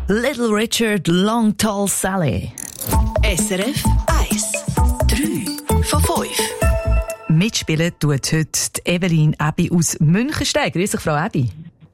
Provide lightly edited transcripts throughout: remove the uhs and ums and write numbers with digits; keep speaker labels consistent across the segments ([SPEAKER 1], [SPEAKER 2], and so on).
[SPEAKER 1] Little Richard, Long Tall Sally.
[SPEAKER 2] SRF 1. 3 von 5.
[SPEAKER 1] Mitspielen tut heute die Evelyn Ebi aus Münchensteig. Grüß dich, Frau Ebi.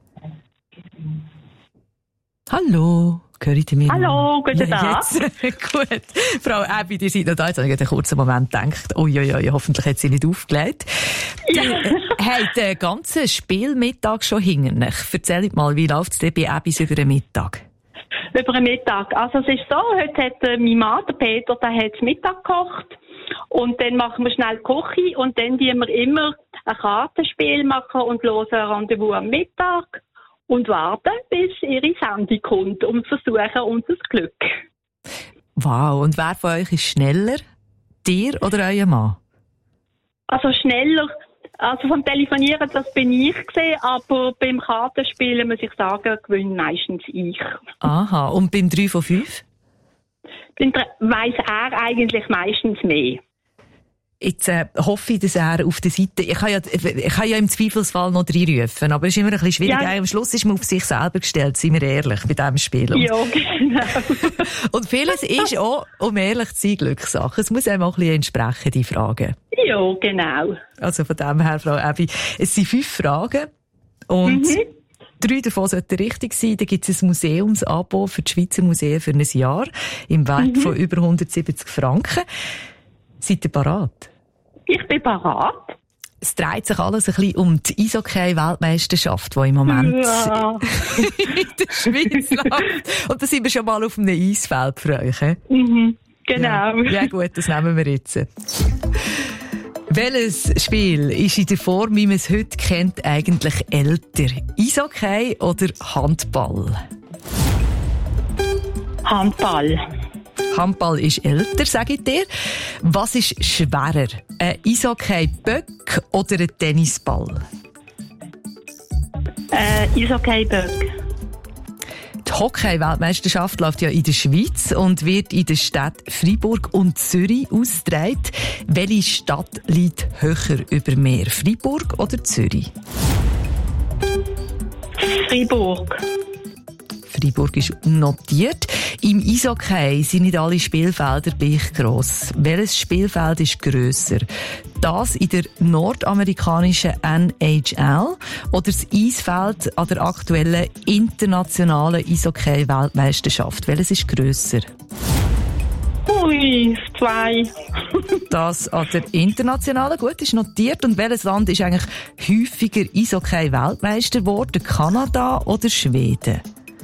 [SPEAKER 1] Hallo. Hört ihr mich?
[SPEAKER 3] Hallo, guten Tag.
[SPEAKER 1] Gut. Frau Ebi, ihr seid noch da. Jetzt habe ich einen kurzen Moment gedacht, hoffentlich hat sie nicht aufgelegt.
[SPEAKER 3] Ja.
[SPEAKER 1] Ihr habt den ganzen Spielmittag schon hinter euch. Erzählt mal, wie läuft es denn bei Ebis über den Mittag?
[SPEAKER 3] Über den Mittag. Also es ist so, heute hat mein Mann, der Peter, der hat Mittag gekocht. Und dann machen wir schnell die Küche und dann tun wir immer ein Kartenspiel machen und hören ein Rendezvous am Mittag. Und warten, bis ihre Sendung kommt und versuchen unser Glück.
[SPEAKER 1] Wow, und wer von euch ist schneller? Dir oder euer Mann?
[SPEAKER 3] Also schneller, also vom Telefonieren, das bin ich gesehen, aber beim Kartenspielen, muss ich sagen, gewinne meistens ich.
[SPEAKER 1] Aha, und beim 3 von 5?
[SPEAKER 3] Weiss er eigentlich meistens mehr.
[SPEAKER 1] Jetzt hoffe ich, dass er auf der Seite... Ich kann ja im Zweifelsfall noch reinrufen, aber es ist immer ein bisschen schwierig. Ja. Am Schluss ist man auf sich selber gestellt, seien wir ehrlich, bei diesem Spiel.
[SPEAKER 3] Ja, genau.
[SPEAKER 1] Und vieles ist auch, um ehrlich zu sein, Glückssache. Es muss einem auch ein bisschen entsprechen, die Fragen.
[SPEAKER 3] Ja, genau.
[SPEAKER 1] Also von dem her, Frau Ebi, es sind 5 Fragen und 3 davon sollten richtig sein. Da gibt es ein Museumsabo für die Schweizer Museen für ein Jahr im Wert von über 170 Franken. Seid ihr parat?
[SPEAKER 3] Ich bin parat.
[SPEAKER 1] Es dreht sich alles ein bisschen um die Eishockey-Weltmeisterschaft, die im Moment in der Schweiz läuft. Und da sind wir schon mal auf einem Eisfeld für euch.
[SPEAKER 3] Genau.
[SPEAKER 1] Ja gut, das nehmen wir jetzt. Welches Spiel ist in der Form, wie man es heute kennt, eigentlich älter? Eishockey oder Handball?
[SPEAKER 3] Handball.
[SPEAKER 1] Handball ist älter, sage ich dir. Was ist schwerer? Ein Eishockey-Böck oder ein Tennisball?
[SPEAKER 3] Eishockey-Böck.
[SPEAKER 1] Die Hockey-Weltmeisterschaft läuft ja in der Schweiz und wird in den Städten Freiburg und Zürich ausgetragen. Welche Stadt liegt höher über Meer? Freiburg oder Zürich?
[SPEAKER 3] Freiburg.
[SPEAKER 1] Freiburg ist notiert. Im Eishockey sind nicht alle Spielfelder gleich gross. Welches Spielfeld ist grösser? Das in der nordamerikanischen NHL oder das Eisfeld an der aktuellen internationalen Eishockey-Weltmeisterschaft? Welches ist grösser?
[SPEAKER 3] Ui, 2.
[SPEAKER 1] Das an der internationalen, gut, ist notiert. Und welches Land ist eigentlich häufiger Eishockey-Weltmeister geworden? Kanada oder Schweden?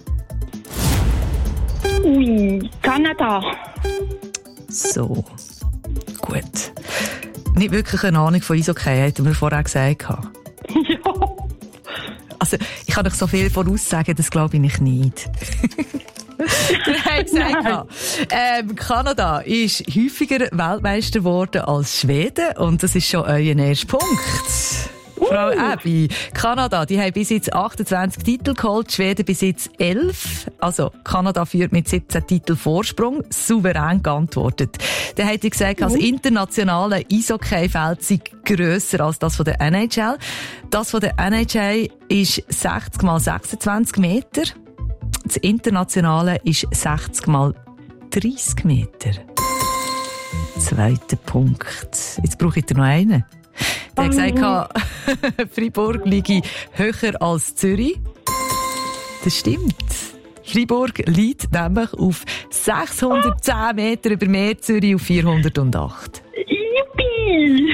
[SPEAKER 3] Ui, Kanada.
[SPEAKER 1] So, gut. Nicht wirklich eine Ahnung von Eishockey, hätten wir vorher gesagt.
[SPEAKER 3] Ja.
[SPEAKER 1] Also, ich kann euch so viel voraussagen, das glaube ich nicht. Wir haben gesagt, Kanada ist häufiger Weltmeister geworden als Schweden und das ist schon euer erster Punkt. Frau Ebi, Kanada, die haben bis jetzt 28 Titel geholt, Schweden bis jetzt 11. Also, Kanada führt mit 17 Titeln Vorsprung, souverän geantwortet. Dann hat er gesagt, das internationale Eishockey-Feld sei grösser als das von der NHL. Das von der NHL ist 60 mal 26 Meter. Das internationale ist 60 mal 30 Meter. Zweiter Punkt. Jetzt brauche ich noch einen. Der hat gesagt, Freiburg liege höher als Zürich. Das stimmt. Freiburg liegt nämlich auf 610 Meter über Meer, Zürich auf 408.
[SPEAKER 3] Yippie!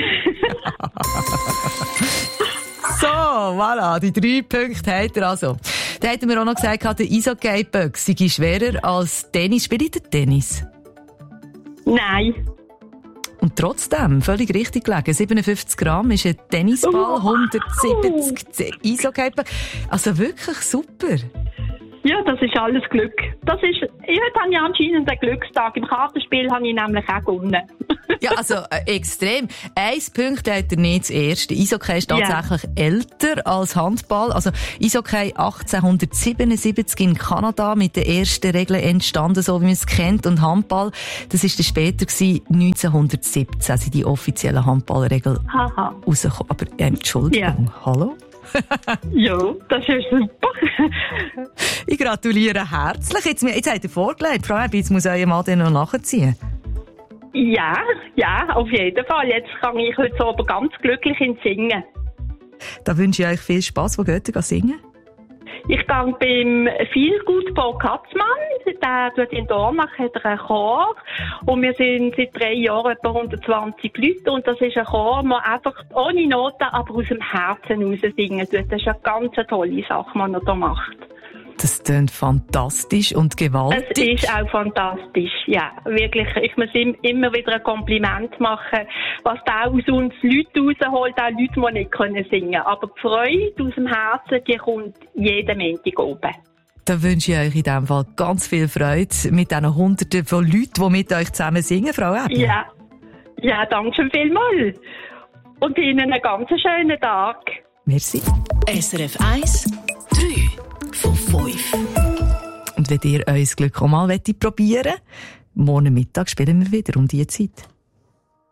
[SPEAKER 1] So, voilà, die 3 Punkte hat er also. Dann hat er mir auch noch gesagt, der Eishockey-Böck sei schwerer als Tennis. Spielt ihr Tennis?
[SPEAKER 3] Nein.
[SPEAKER 1] Und trotzdem, völlig richtig gelegen. 57 Gramm ist ein Tennisball, 170 Eishockey-Böck. Also wirklich super.
[SPEAKER 3] Ja, das ist alles Glück. Heute habe ich anscheinend einen Glückstag. Im Kartenspiel habe ich nämlich auch gewonnen.
[SPEAKER 1] Ja, also extrem. 1 Punkt hat er nicht das erste. Eishockey ist tatsächlich älter als Handball. Also Eishockey 1877 in Kanada mit den ersten Regeln entstanden, so wie man es kennt. Und Handball, das ist dann später gewesen, 1917, sind die offiziellen Handballregeln rausgekommen. Aber Entschuldigung, hallo?
[SPEAKER 3] Ja, das ist super.
[SPEAKER 1] Ich gratuliere herzlich. Jetzt habt ihr vorgelegt, Frau Ebi, jetzt muss euer Mann den noch nachziehen.
[SPEAKER 3] Ja, auf jeden Fall. Jetzt kann ich heute so aber ganz glücklich ins Singen.
[SPEAKER 1] Da wünsche ich euch viel Spass. Wo geht ihr singen?
[SPEAKER 3] Ich gehe beim Feelgood Paul Katzmann. Der tut in Dornach, hat er einen Chor. Und wir sind seit 3 Jahren etwa 120 Leute. Und das ist ein Chor, der einfach ohne Noten, aber aus dem Herzen raus singen tut. Das ist eine ganz tolle Sache, die er hier macht.
[SPEAKER 1] Das klingt fantastisch und gewaltig.
[SPEAKER 3] Es ist auch fantastisch, ja. Wirklich, ich muss ihm immer wieder ein Kompliment machen, was da aus uns Leute rausholt, auch Leute, die nicht singen können. Aber die Freude aus dem Herzen, die kommt jeden Montag oben.
[SPEAKER 1] Da wünsche ich euch in diesem Fall ganz viel Freude mit diesen Hunderten von Leuten, die mit euch zusammen singen, Frau Ebi.
[SPEAKER 3] Ja, danke schön vielmals. Und Ihnen einen ganz schönen Tag.
[SPEAKER 1] Merci.
[SPEAKER 2] SRF 1, 3 von 5.
[SPEAKER 1] Und wenn ihr euer Glück auch mal probieren wollt, morgen Mittag spielen wir wieder um diese Zeit.